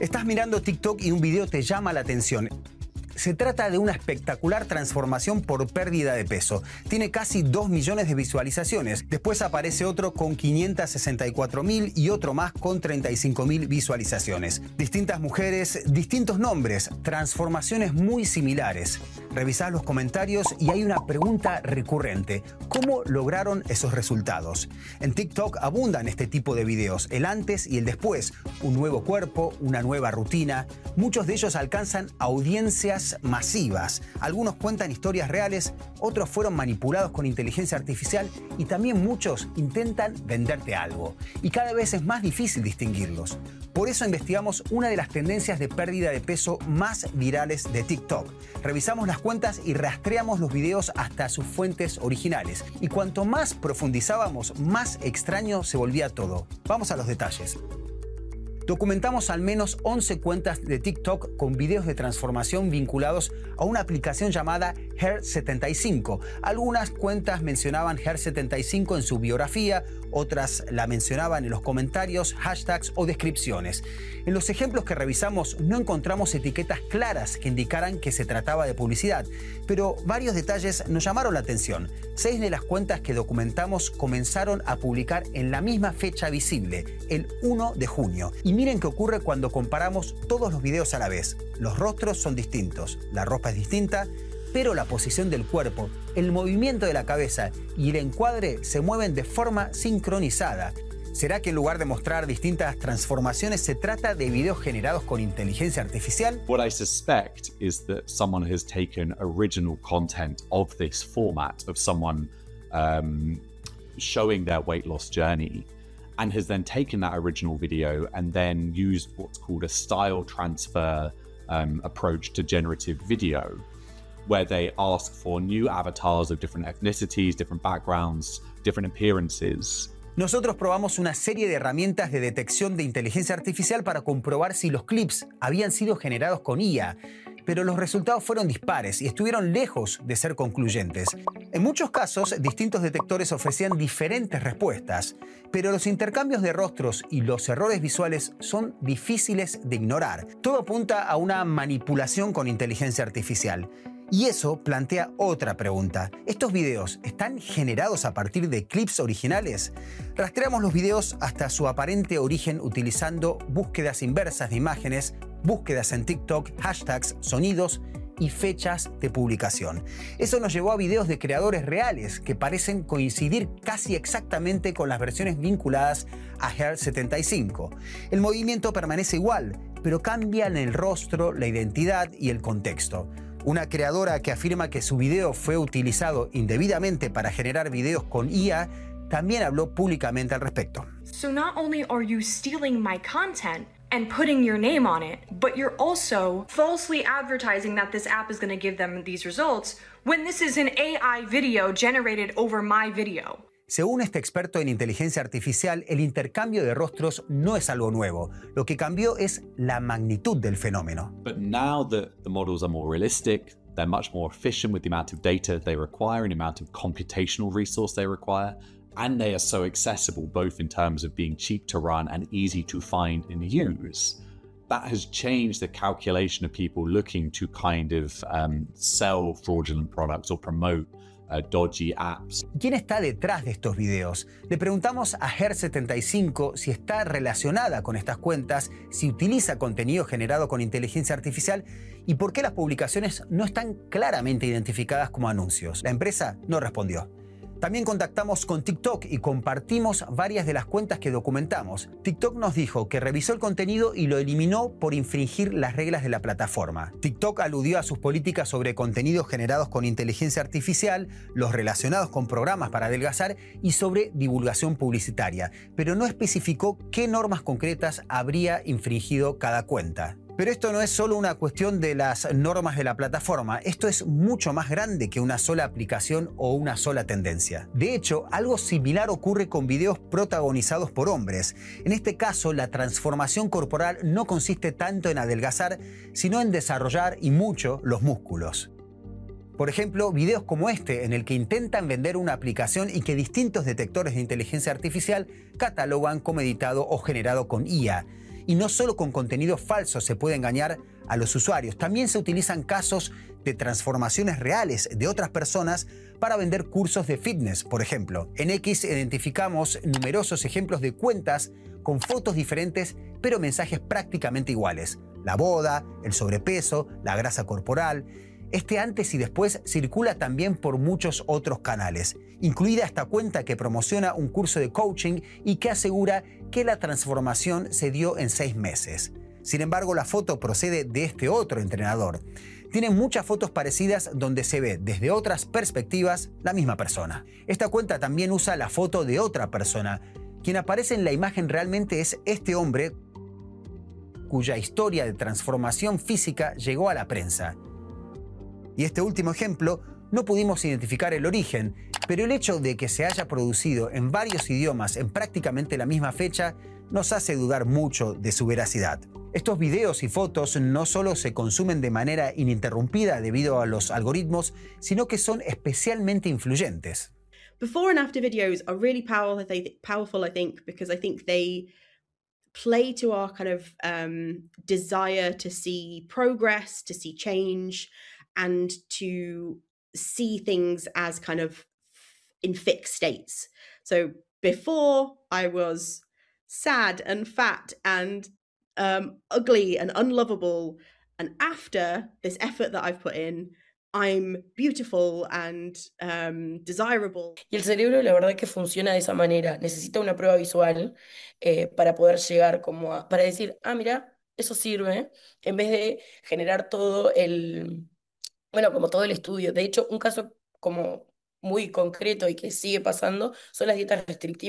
Estás mirando TikTok y un video te llama la atención. Se trata de una espectacular transformación por pérdida de peso. Tiene casi 2 millones de visualizaciones. Después aparece otro con 564.000 y otro más con 35.000 visualizaciones. Distintas mujeres, distintos nombres, transformaciones muy similares. Revisás los comentarios y hay una pregunta recurrente. ¿Cómo lograron esos resultados? En TikTok abundan este tipo de videos, el antes y el después. Un nuevo cuerpo, una nueva rutina. Muchos de ellos alcanzan audiencias masivas. Algunos cuentan historias reales, otros fueron manipulados con inteligencia artificial y también muchos intentan venderte algo. Y cada vez es más difícil distinguirlos. Por eso investigamos una de las tendencias de pérdida de peso más virales de TikTok. Revisamos las cuentas y rastreamos los videos hasta sus fuentes originales. Y cuanto más profundizábamos, más extraño se volvía todo. Vamos a los detalles. Documentamos al menos 11 cuentas de TikTok con videos de transformación vinculados a una aplicación llamada Hair75. Algunas cuentas mencionaban Hair75 en su biografía, otras la mencionaban en los comentarios, hashtags o descripciones. En los ejemplos que revisamos no encontramos etiquetas claras que indicaran que se trataba de publicidad, pero varios detalles nos llamaron la atención. 6 de las cuentas que documentamos comenzaron a publicar en la misma fecha visible, el 1 de junio. Y miren qué ocurre cuando comparamos todos los videos a la vez. Los rostros son distintos, la ropa es distinta, pero la posición del cuerpo, el movimiento de la cabeza y el encuadre se mueven de forma sincronizada. ¿Será que en lugar de mostrar distintas transformaciones se trata de videos generados con inteligencia artificial? What I suspect is that someone has taken original content of this format of someone showing their weight loss journey and has then taken that original video and then used what's called a style transfer approach to generative video, where they ask for new avatars of different ethnicities, different backgrounds, different appearances. Nosotros probamos una serie de herramientas de detección de inteligencia artificial para comprobar si los clips habían sido generados con IA, pero los resultados fueron dispares y estuvieron lejos de ser concluyentes. En muchos casos, distintos detectores ofrecían diferentes respuestas, pero los intercambios de rostros y los errores visuales son difíciles de ignorar. Todo apunta a una manipulación con inteligencia artificial. Y eso plantea otra pregunta. ¿Estos videos están generados a partir de clips originales? Rastreamos los videos hasta su aparente origen utilizando búsquedas inversas de imágenes, búsquedas en TikTok, hashtags, sonidos y fechas de publicación. Eso nos llevó a videos de creadores reales que parecen coincidir casi exactamente con las versiones vinculadas a Hair75. El movimiento permanece igual, pero cambian el rostro, la identidad y el contexto. Una creadora que afirma que su video fue utilizado indebidamente para generar videos con IA también habló públicamente al respecto. So not only are you stealing my content and putting your name on it, but you're also falsely advertising that this app is going to give them these results when this is an AI video generated over my video. Según este experto en inteligencia artificial, el intercambio de rostros no es algo nuevo. Lo que cambió es la magnitud del fenómeno. But now that the models are more realistic, they're much more efficient with the amount of data they require and the amount of computational resource they require, and they are so accessible both in terms of being cheap to run and easy to find and use. That has changed the calculation of people looking to kind of sell fraudulent products or promote dodgy apps. ¿Quién está detrás de estos videos? Le preguntamos a Hair75 si está relacionada con estas cuentas, si utiliza contenido generado con inteligencia artificial y por qué las publicaciones no están claramente identificadas como anuncios. La empresa no respondió. También contactamos con TikTok y compartimos varias de las cuentas que documentamos. TikTok nos dijo que revisó el contenido y lo eliminó por infringir las reglas de la plataforma. TikTok aludió a sus políticas sobre contenidos generados con inteligencia artificial, los relacionados con programas para adelgazar y sobre divulgación publicitaria, pero no especificó qué normas concretas habría infringido cada cuenta. Pero esto no es solo una cuestión de las normas de la plataforma, esto es mucho más grande que una sola aplicación o una sola tendencia. De hecho, algo similar ocurre con videos protagonizados por hombres. En este caso, la transformación corporal no consiste tanto en adelgazar, sino en desarrollar y mucho los músculos. Por ejemplo, videos como este, en el que intentan vender una aplicación y que distintos detectores de inteligencia artificial catalogan como editado o generado con IA. Y no solo con contenido falso se puede engañar a los usuarios, también se utilizan casos de transformaciones reales de otras personas para vender cursos de fitness, por ejemplo. En X identificamos numerosos ejemplos de cuentas con fotos diferentes, pero mensajes prácticamente iguales. La boda, el sobrepeso, la grasa corporal. Este antes y después circula también por muchos otros canales, incluida esta cuenta que promociona un curso de coaching y que asegura que la transformación se dio en 6 meses. Sin embargo, la foto procede de este otro entrenador. Tiene muchas fotos parecidas donde se ve desde otras perspectivas la misma persona. Esta cuenta también usa la foto de otra persona. Quien aparece en la imagen realmente es este hombre cuya historia de transformación física llegó a la prensa. Y este último ejemplo, no pudimos identificar el origen, pero el hecho de que se haya producido en varios idiomas en prácticamente la misma fecha nos hace dudar mucho de su veracidad. Estos videos y fotos no solo se consumen de manera ininterrumpida debido a los algoritmos, sino que son especialmente influyentes. Before and after videos are really powerful, I think, because I think they play to our kind of desire to see progress, to see change, and to see things as kind of in fixed states. So before I was sad and fat and ugly and unlovable, and after this effort that I've put in, I'm beautiful and desirable. Y el cerebro, la verdad que funciona de esa manera. Necesita una prueba visual para poder llegar como para decir, ah, mira, eso sirve, en vez de generar todo bueno, como todo el estudio. De hecho, un caso como muy concreto y que sigue pasando son las dietas restrictivas